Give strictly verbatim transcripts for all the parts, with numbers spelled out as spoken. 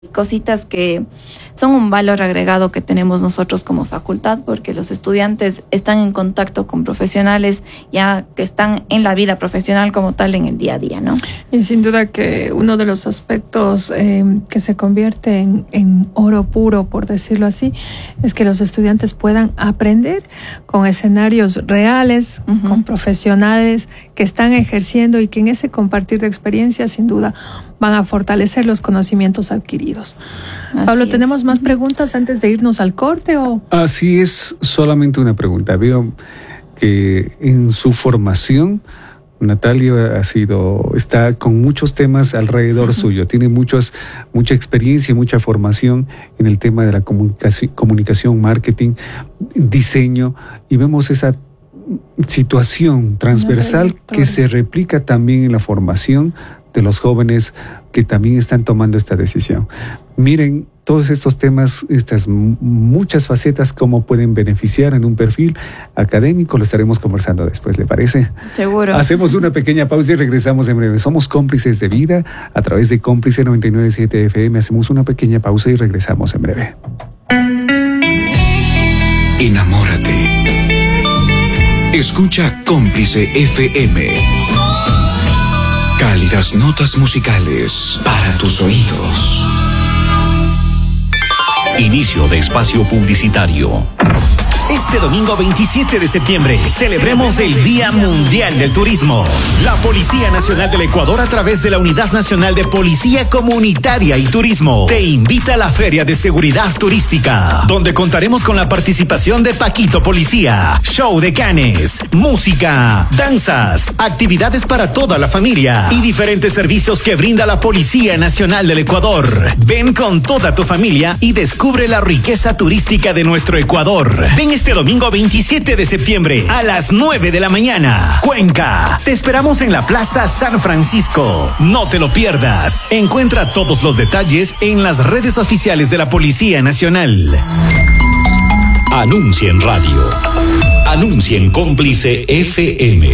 cositas que son un valor agregado que tenemos nosotros como facultad, porque los estudiantes están en contacto con profesionales ya que están en la vida profesional como tal en el día a día, ¿no? Y sin duda que uno de los aspectos eh, que se convierte en, en oro puro, por decirlo así, es que los estudiantes puedan aprender con escenarios reales, uh-huh. con profesionales que están ejerciendo y que en ese compartir de experiencias sin duda van a fortalecer los conocimientos adquiridos. Así Pablo, ¿tenemos es. más preguntas antes de irnos al corte? O? Así es, solamente una pregunta. Veo que en su formación Natalia ha sido, está con muchos temas alrededor uh-huh. suyo, tiene muchos, mucha experiencia y mucha formación en el tema de la comunicación, comunicación, marketing, diseño, y vemos esa situación transversal que se replica también en la formación de los jóvenes que también están tomando esta decisión. Miren, todos estos temas, estas muchas facetas, cómo pueden beneficiar en un perfil académico, lo estaremos conversando después, ¿le parece? Seguro. Hacemos una pequeña pausa y regresamos en breve. Somos Cómplices de Vida, a través de Cómplice noventa y nueve punto siete F M. Hacemos una pequeña pausa y regresamos en breve. Enamórate. Escucha Cómplice F M. Cálidas notas musicales para tus oídos. Inicio de espacio publicitario. Este domingo veintisiete de septiembre celebremos el Día Mundial del Turismo. La Policía Nacional del Ecuador, a través de la Unidad Nacional de Policía Comunitaria y Turismo, te invita a la Feria de Seguridad Turística, donde contaremos con la participación de Paquito Policía, show de canes, música, danzas, actividades para toda la familia y diferentes servicios que brinda la Policía Nacional del Ecuador. Ven con toda tu familia y descubre la riqueza turística de nuestro Ecuador. Ven este domingo veintisiete de septiembre a las nueve de la mañana. Cuenca. Te esperamos en la Plaza San Francisco. No te lo pierdas. Encuentra todos los detalles en las redes oficiales de la Policía Nacional. Anuncia en radio. Anuncia en Cómplice F M.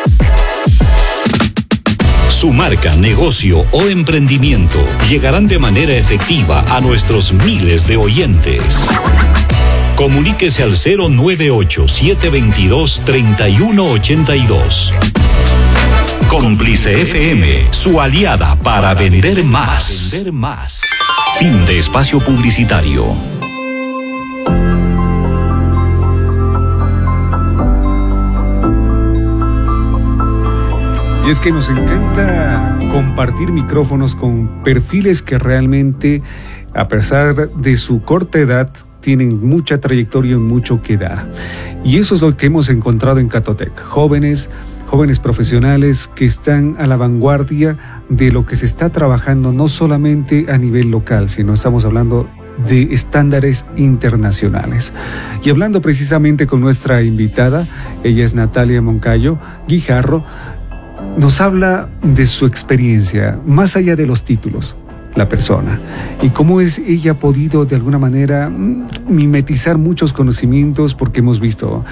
Su marca, negocio o emprendimiento llegarán de manera efectiva a nuestros miles de oyentes. Comuníquese al cero nueve ocho, siete dos dos, tres uno ocho dos. Cómplice F M, su aliada para vender más. Vender más. Fin de espacio publicitario. Y es que nos encanta compartir micrófonos con perfiles que realmente, a pesar de su corta edad, tienen mucha trayectoria y mucho que dar. Y eso es lo que hemos encontrado en Catotec. Jóvenes, jóvenes profesionales que están a la vanguardia de lo que se está trabajando, no solamente a nivel local, sino estamos hablando de estándares internacionales. Y hablando precisamente con nuestra invitada, ella es Natalia Moncayo Guijarro, nos habla de su experiencia, más allá de los títulos, la persona, y cómo es ella ha podido de alguna manera mimetizar muchos conocimientos, porque hemos visto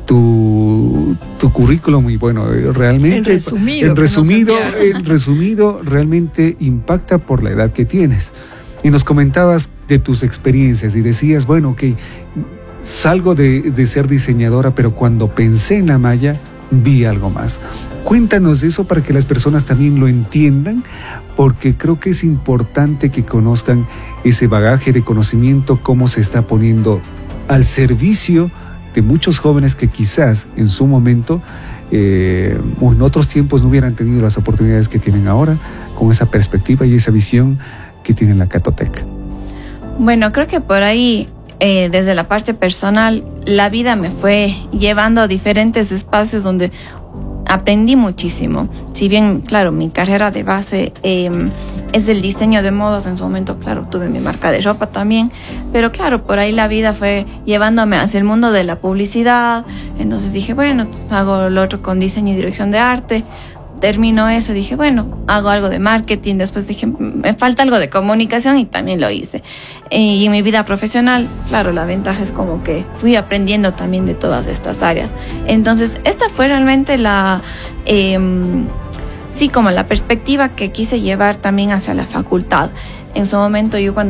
tu, tu currículum y bueno, realmente en resumido, en resumido, en resumido realmente impacta por la edad que tienes. Y nos comentabas de tus experiencias y decías, bueno, que salgo de, de ser diseñadora, pero cuando pensé en la malla vi algo más. Cuéntanos eso para que las personas también lo entiendan, porque creo que es importante que conozcan ese bagaje de conocimiento, cómo se está poniendo al servicio de muchos jóvenes que quizás en su momento eh, o en otros tiempos no hubieran tenido las oportunidades que tienen ahora, con esa perspectiva y esa visión que tiene la Catotec. Bueno, creo que por ahí, eh, desde la parte personal, la vida me fue llevando a diferentes espacios donde aprendí muchísimo. Si bien, claro, mi carrera de base eh, es el diseño de modas, en su momento, claro, tuve mi marca de ropa también, pero claro, por ahí la vida fue llevándome hacia el mundo de la publicidad. Entonces dije, bueno, hago lo otro con diseño y dirección de arte. Termino eso, dije, bueno, hago algo de marketing. Después dije, me falta algo de comunicación, y también lo hice. Y en mi vida profesional, claro, la ventaja es como que fui aprendiendo también de todas estas áreas. Entonces, esta fue realmente la, eh, sí, como la perspectiva que quise llevar también hacia la facultad. En su momento yo cuando